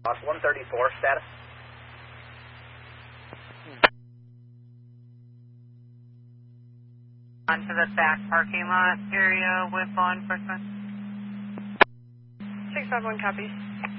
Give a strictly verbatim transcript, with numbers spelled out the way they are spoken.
Boss one thirty-four, status. Onto the back parking lot area with law enforcement. six five one copies.